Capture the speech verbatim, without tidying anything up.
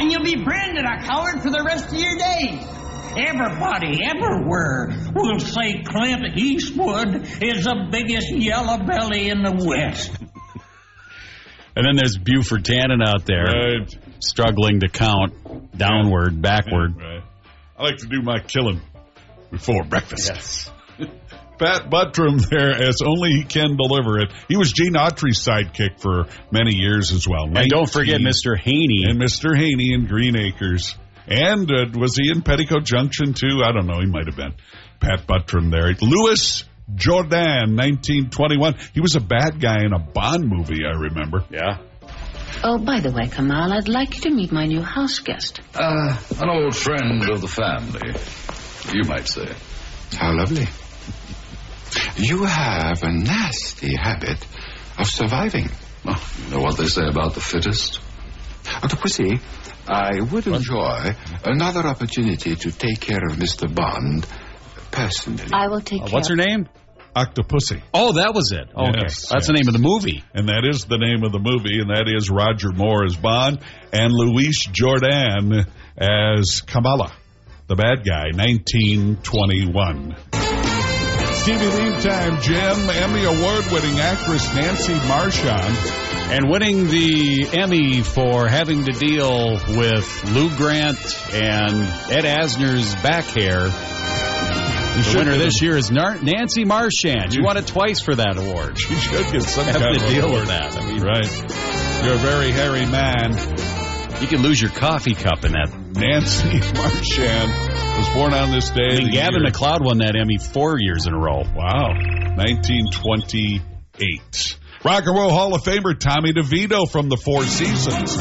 and you'll be branded a coward for the rest of your days. Everybody, everywhere, will say Clint Eastwood is the biggest yellow belly in the West. And then there's Buford Tannen out there, right. struggling to count downward, backward. Yeah, right. I like to do my killing before breakfast. Yes. Pat Buttram there, as only he can deliver it. He was Gene Autry's sidekick for many years as well. And don't forget Mister Haney. And Mister Haney in Green Acres. And uh, was he in Petticoat Junction, too? I don't know. He might have been. Pat Buttram there. Louis Jourdan, nineteen twenty-one. He was a bad guy in a Bond movie, I remember. Yeah. Oh, by the way, Kamal, I'd like you to meet my new house guest. Uh, an old friend of the family, you might say. How lovely. You have a nasty habit of surviving. Oh, you know what they say about the fittest? Octopussy, I would enjoy another opportunity to take care of Mister Bond personally. I will take uh, care. What's her name? Octopussy. Oh, that was it. Okay. Yes, That's yes. the name of the movie. And that is the name of the movie, and that is Roger Moore as Bond and Louis Jourdan as Kamala, the bad guy, nineteen twenty-one. T V Lead Time, Jim. Emmy Award-winning actress Nancy Marchand. And winning the Emmy for having to deal with Lou Grant and Ed Asner's back hair. The winner this year is Nar- Nancy Marchand. She won it twice for that award. She should get some Having kind to of deal award. with that. I mean, right. You're a very hairy man. You can lose your coffee cup in that. Nancy Marchand was born on this day. I mean, Gavin year. McLeod won that Emmy four years in a row. Wow. nineteen twenty-eight. Rock and Roll Hall of Famer Tommy DeVito from the Four Seasons.